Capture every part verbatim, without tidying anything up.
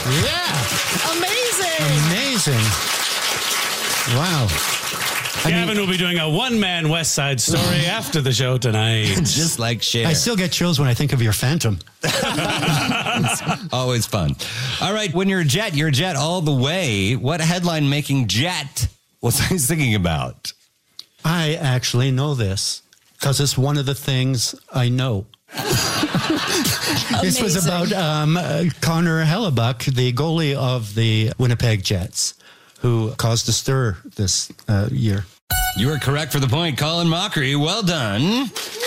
Yeah. Amazing. Amazing. Wow. I Gavin mean, will be doing a one-man West Side Story after the show tonight. Just like Cher. I still get chills when I think of your Phantom. It's always fun. All right, when you're a Jet, you're a Jet all the way. What headline-making Jet was I thinking about? I actually know this because it's one of the things I know. This was about um, uh, Connor Hellebuck, the goalie of the Winnipeg Jets, who caused a stir this uh, year. You are correct for the point, Colin Mockery. Well done.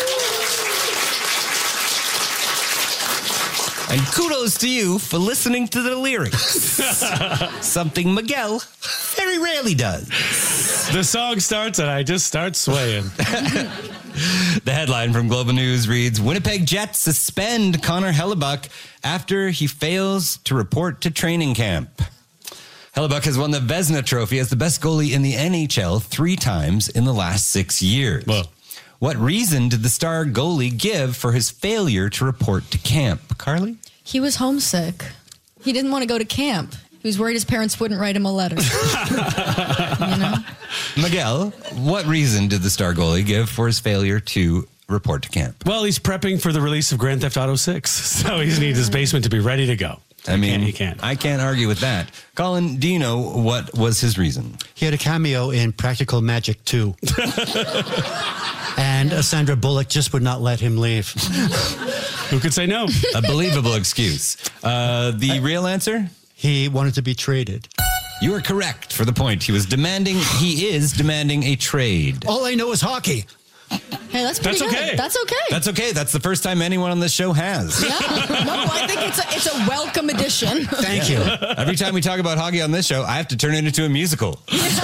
And kudos to you for listening to the lyrics. Something Miguel very rarely does. The song starts and I just start swaying. The headline from Global News reads, Winnipeg Jets suspend Connor Hellebuck after he fails to report to training camp. Hellebuck has won the Vezina Trophy as the best goalie in the N H L three times in the last six years. Whoa. What reason did the star goalie give for his failure to report to camp? Carly? He was homesick. He didn't want to go to camp. He was worried his parents wouldn't write him a letter. You know? Miguel, what reason did the star goalie give for his failure to report to camp? Well, he's prepping for the release of Grand Theft Auto six, so he needs his basement to be ready to go. I mean, he can't. I can't argue with that. Colin, do you know what was his reason? He had a cameo in Practical Magic two. And uh, Sandra Bullock just would not let him leave. Who could say no? A believable excuse. Uh, the real answer? He wanted to be traded. You are correct for the point. He was demanding, he is demanding a trade. All I know is hockey. Hey, that's pretty That's good. okay. That's okay. That's okay. That's the first time anyone on this show has. yeah. No, I think it's a, it's a welcome addition. Thank you. Every time we talk about hockey on this show, I have to turn it into a musical.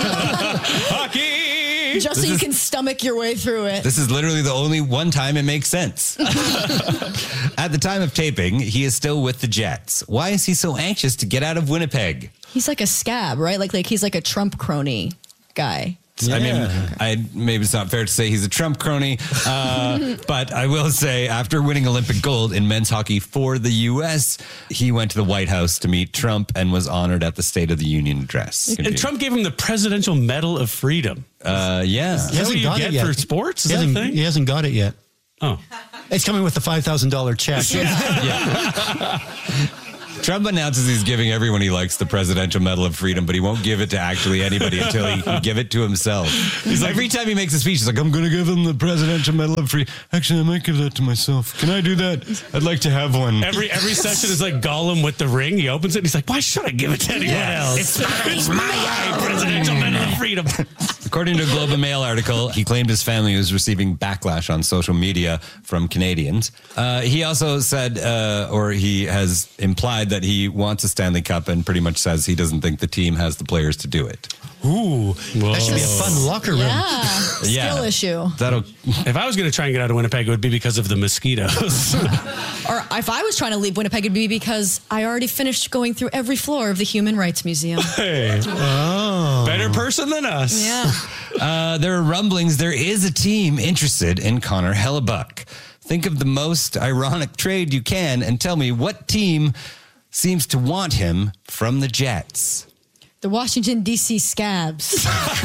Hockey! Just This so you is- can stomach your way through it. This is literally the only one time it makes sense. At the time of taping, he is still with the Jets. Why is he so anxious to get out of Winnipeg? He's like a scab, right? Like like he's like a Trump crony guy. I mean, Yeah. I maybe it's not fair to say he's a Trump crony, uh, but I will say after winning Olympic gold in men's hockey for the U S, he went to the White House to meet Trump and was honored at the State of the Union address. And Trump gave him the Presidential Medal of Freedom. Uh, yeah. Is that what you get for sports? Is He that a hasn't, thing? he hasn't got it yet. Oh. It's coming with the five thousand dollars check. Trump announces he's giving everyone he likes the Presidential Medal of Freedom, but he won't give it to actually anybody until he can give it to himself. He's like, every time he makes a speech, he's like, I'm going to give him the Presidential Medal of Freedom. Actually, I might give that to myself. Can I do that? I'd like to have one. Every every session is like Gollum with the ring. He opens it and he's like, why should I give it to anyone else? It's mine, It's my Presidential Medal of Freedom. According to a Globe and Mail article, he claimed his family was receiving backlash on social media from Canadians. Uh, he also said, uh, or he has implied that he wants a Stanley Cup and pretty much says he doesn't think the team has the players to do it. Ooh. That should be a fun locker room. Yeah. Skill Yeah. issue. That'll. If I was going to try and get out of Winnipeg, it would be because of the mosquitoes. Or if I was trying to leave Winnipeg, it'd be because I already finished going through every floor of the Human Rights Museum. Hey. Oh. Better person than us. Yeah. Uh, there are rumblings. There is a team interested in Connor Hellebuck. Think of the most ironic trade you can and tell me what team seems to want him from the Jets. The Washington, D C Scabs.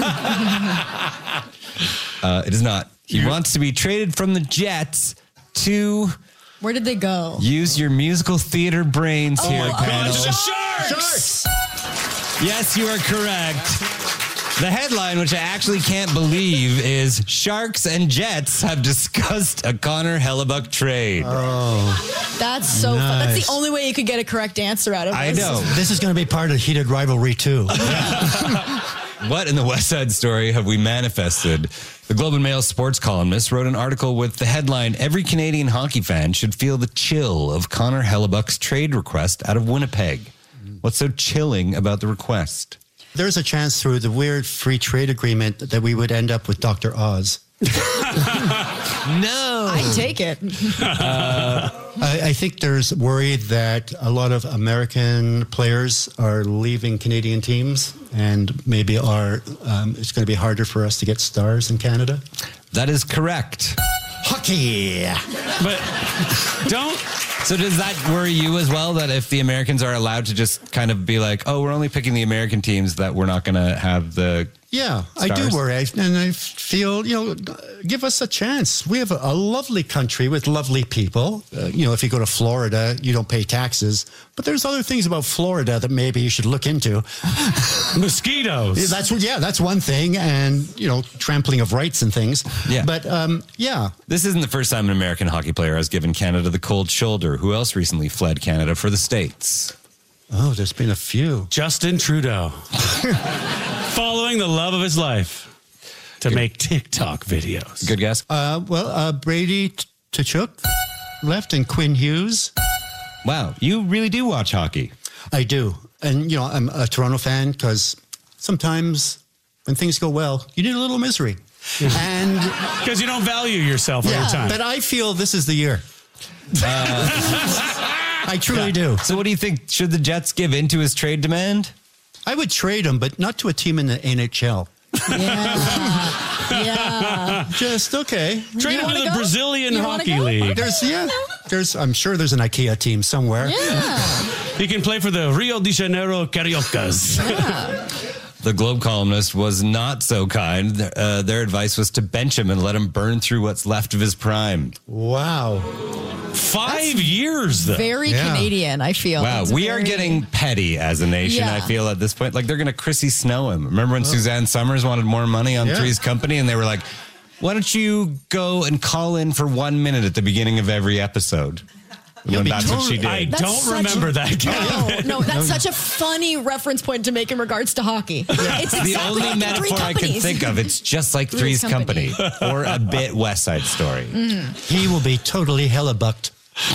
Uh, it is not. He wants to be traded from the Jets to Where did they go? use your musical theater brains Oh, here, oh, panel. Bunch of sharks. Yes, you are correct. The headline, which I actually can't believe, is Sharks and Jets have discussed a Connor Hellebuck trade. Oh. That's so fun. That's Nice. the only way you could get a correct answer out of this. I know. This is going to be part of Heated Rivalry too. What in the West Side Story have we manifested? The Globe and Mail sports columnist wrote an article with the headline, Every Canadian hockey fan should feel the chill of Connor Hellebuck's trade request out of Winnipeg. What's so chilling about the request? There's a chance through the weird free trade agreement that we would end up with Doctor Oz. No. I'd take it. I, I think there's worry that a lot of American players are leaving Canadian teams, and maybe are um, it's going to be harder for us to get stars in Canada. That is correct. Hockey. But don't So does that worry you as well, that if the Americans are allowed to just kind of be like, oh, we're only picking the American teams, that we're not going to have the... Yeah, I do Stars. worry. I, and I feel, you know, give us a chance. We have a, a lovely country with lovely people. Uh, you know, if you go to Florida, you don't pay taxes. But there's other things about Florida that maybe you should look into. Mosquitoes. That's what, yeah, that's one thing. And, you know, trampling of rights and things. Yeah. But, um, yeah. This isn't the first time an American hockey player has given Canada the cold shoulder. Who else recently fled Canada for the States? Oh, there's been a few. Justin Trudeau. Following the love of his life to make TikTok videos. Good guess. Uh, well, uh, Brady Tkachuk left and Quinn Hughes. Wow, you really do watch hockey. I do. And, you know, I'm a Toronto fan because sometimes when things go well, you need a little misery. And Because you don't value yourself all the yeah, time. but I feel this is the year. I truly do. So what do you think? Should the Jets give in to his trade demand? I would trade him, but not to a team in the N H L. Yeah. Yeah. Just okay. Trade You him to wanna the go? Brazilian You wanna Hockey go? League. There's yeah. There's I'm sure there's an IKEA team somewhere. Yeah. He can play for the Rio de Janeiro Cariocas. The Globe columnist was not so kind. Uh, their advice was to bench him and let him burn through what's left of his prime. Wow. Five years, though. Very Yeah. Canadian, I feel. Wow, It's we are very- getting petty as a nation, Yeah. I feel, at this point. Like, they're going to Chrissy Snow him. Remember when Suzanne Summers wanted more money on Yeah. Three's Company? And they were like, why don't you go and call in for one minute at the beginning of every episode? You'll When be that's what she totally- did. I That's don't such remember a- that. Kevin. No, no, that's such a funny reference point to make in regards to hockey. It's the exactly only like the Three metaphor I can Companies. think of. It's just like Three's Three's Company, Company. or a bit West Side Story. He will be totally hellebucked.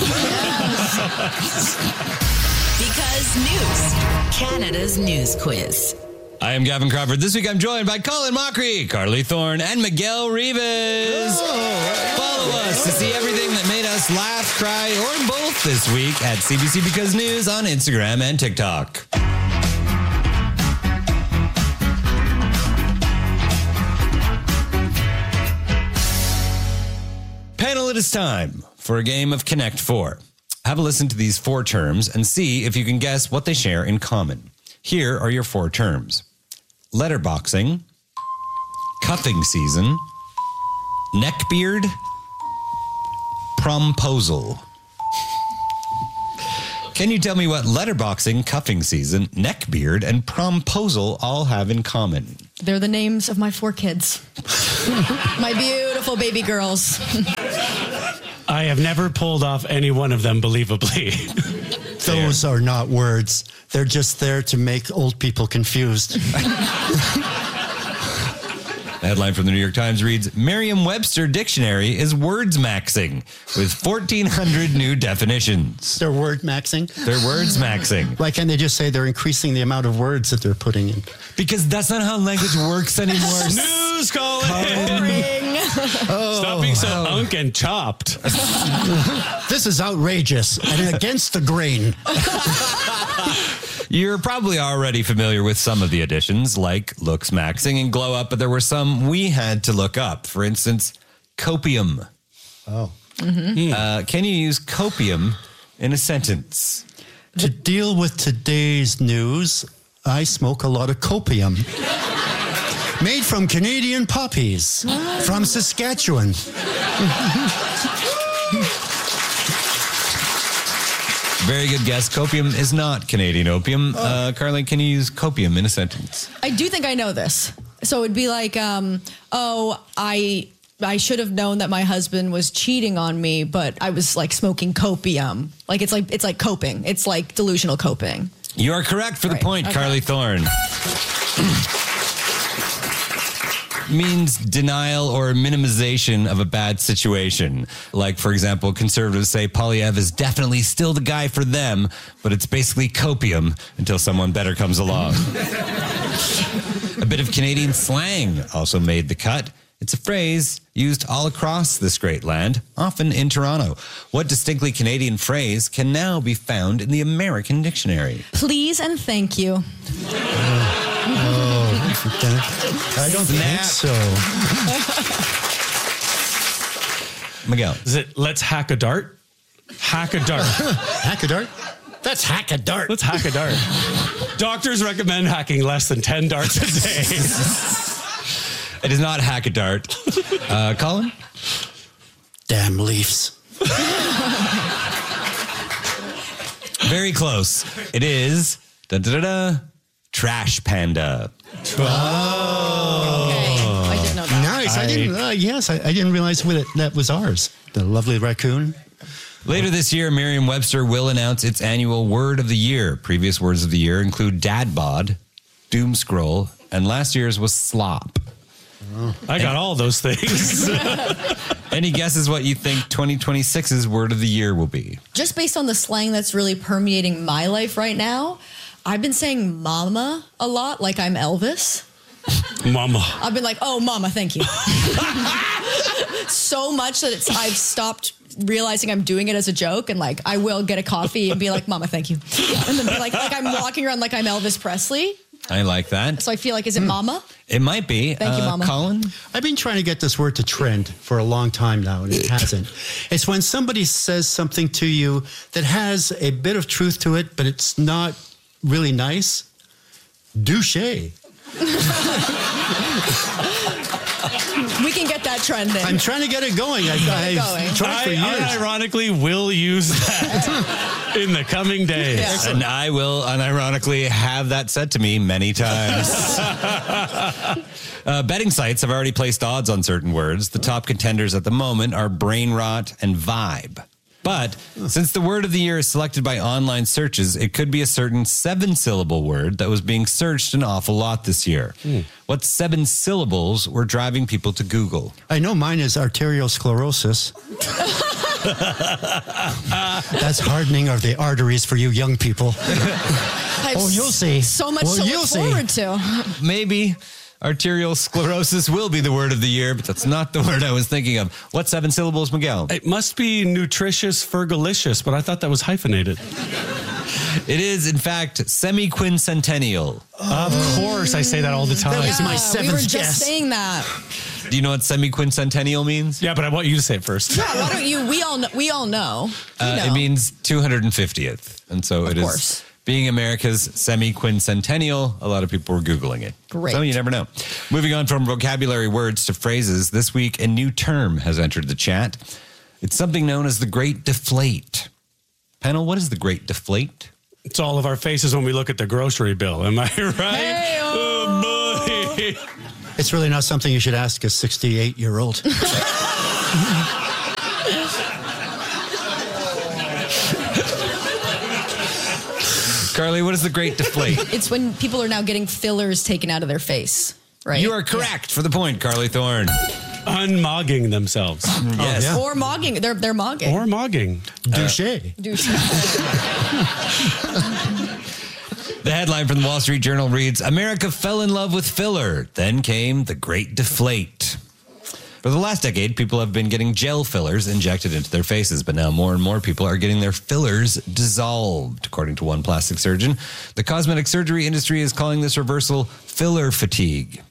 Because News, Canada's news quiz. I am Gavin Crawford. This week I'm joined by Colin Mockery, Carly Thorne, and Miguel Rivas. Follow us to see everything that made us laugh, cry, or both this week at C B C Because News on Instagram and TikTok. Panel, it is time for a game of Connect Four. Have a listen to these four terms and see if you can guess what they share in common. Here are your four terms: letterboxing, cuffing season, neckbeard, promposal. Can you tell me what letterboxing, cuffing season, neckbeard, and promposal all have in common? They're the names of my four kids. My beautiful baby girls. I have never pulled off any one of them believably. Those are not words. They're just there to make old people confused. The headline from the New York Times reads, Merriam-Webster Dictionary is words maxing with fourteen hundred new definitions. They're word maxing. They're words maxing. Why can't they just say they're increasing the amount of words that they're putting in? Because that's not how language works anymore. News, Colin. Ring. Stop being so unk and chopped. This is outrageous and against the grain. You're probably already familiar with some of the additions, like looks maxing and glow up, but there were some we had to look up. For instance, copium. Oh. Uh, can you use copium in a sentence? To deal with today's news, I smoke a lot of copium. Made from Canadian poppies from Saskatchewan. Very good guess. Copium is not Canadian opium. Uh, Carly, can you use copium in a sentence? I do think I know this. So it'd be like, um, oh, I I should have known that my husband was cheating on me, but I was like smoking copium. Like it's like it's like coping. It's like delusional coping. You are correct for the Right, point, okay. Carly Thorne. Means denial or minimization of a bad situation. Like, for example, conservatives say Polyev is definitely still the guy for them, but it's basically copium until someone better comes along. A bit of Canadian slang also made the cut. It's a phrase used all across this great land, often in Toronto. What distinctly Canadian phrase can now be found in the American dictionary? Please and thank you. I don't Snap. think so. Miguel. Is it let's hack a dart? Hack a dart. Hack a dart? That's hack a dart. Let's hack a dart. Doctors recommend hacking less than ten darts a day. It is not hack a dart. Uh, Colin? Damn Leafs. Very close. It is da da da da Trash Panda. Okay. I didn't know that. Nice. I, I- didn't. Uh, yes, I, I didn't realize what it, that was ours. The lovely raccoon. Later this year, Merriam-Webster will announce its annual Word of the Year. Previous words of the year include dad bod, doom scroll, and last year's was slop. I got all those things. Any guesses what you think twenty twenty-six's Word of the Year will be? Just based on the slang that's really permeating my life right now, I've been saying mama a lot, like I'm Elvis. Mama. I've been like, oh, mama, thank you. So much that it's I've stopped realizing I'm doing it as a joke, and like I will get a coffee and be like, mama, thank you. And then be like, like I'm walking around like I'm Elvis Presley. I like that. So I feel like, is it mama? It might be. Thank you, Uh, Mama. Colin? I've been trying to get this word to trend for a long time now, and it hasn't. It's when somebody says something to you that has a bit of truth to it, but it's not really nice. Douche. We can get that trending. I'm trying to get it going. I, it I've going. tried for I years. unironically will use that in the coming days. Yeah. And I will unironically have that said to me many times. uh, betting sites have already placed odds on certain words. The top contenders at the moment are brain rot and vibe. But since the word of the year is selected by online searches, it could be a certain seven-syllable word that was being searched an awful lot this year. What seven syllables were driving people to Google? I know mine is arteriosclerosis. That's hardening of the arteries for you young people. I have Oh, you'll see. So much Well, to you'll look see. forward to. Maybe arterial sclerosis will be the word of the year, but that's not the word I was thinking of. What seven syllables, Miguel? It must be nutritious fergalicious, but I thought that was hyphenated. It is, in fact, semi-quincentennial. Of course, I say that all the time. That was my Yeah, we seventh were just guess. saying that. Do you know what semi-quincentennial means? Yeah, but I want you to say it first. Yeah, why don't you? We all know. We all know. We Uh, know. it means two hundred fiftieth. And so it is course. being America's semi-quincentennial. A lot of people were Googling it. Great. So you never know. Moving on from vocabulary words to phrases, this week a new term has entered the chat. It's something known as the Great Deflate. Panel, what is the Great Deflate? It's all of our faces when we look at the grocery bill. Am I right? Hey-o. Oh, boy. It's really not something you should ask a sixty-eight-year-old. Carly, what is the Great Deflate? It's when people are now getting fillers taken out of their face, right? You are correct for the point, Carly Thorne. Unmogging themselves. Yes. yeah. Or mogging. They're they're mogging. Or mogging. Douche. Douche. The headline from the Wall Street Journal reads, America fell in love with filler. Then came the Great Deflate. For the last decade, people have been getting gel fillers injected into their faces, but now more and more people are getting their fillers dissolved. According to one plastic surgeon, the cosmetic surgery industry is calling this reversal filler fatigue.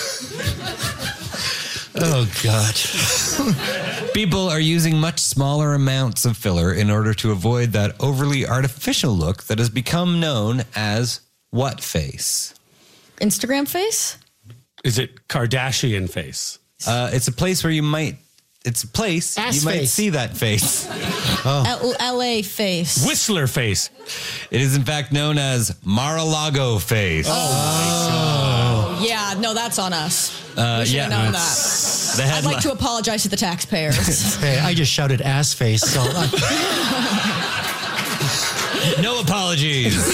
Oh, God. People are using much smaller amounts of filler in order to avoid that overly artificial look that has become known as what face? Instagram face. Is it Kardashian face? Uh, it's a place where you might, it's a place Ass you might face. see that face. L- L.A. face. Whistler face. It is in fact known as Mar-a-Lago face. Yeah, no, that's on us. Uh, we should yeah, have known that's- that. The I'd headline. like to apologize to the taxpayers. Hey, I just shouted ass face, so I, No apologies.